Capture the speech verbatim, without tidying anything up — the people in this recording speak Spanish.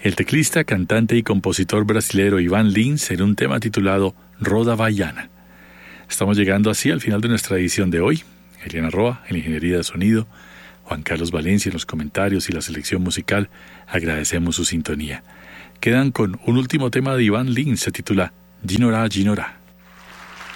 el teclista, cantante y compositor brasilero Ivan Lins en un tema titulado Roda Baiana. Estamos llegando así al final de nuestra edición de hoy. Eliana Roa en la ingeniería de sonido, Juan Carlos Valencia en los comentarios y la selección musical. Agradecemos su sintonía. Quedan con un último tema de Ivan Lins, se titula Ginora Ginora.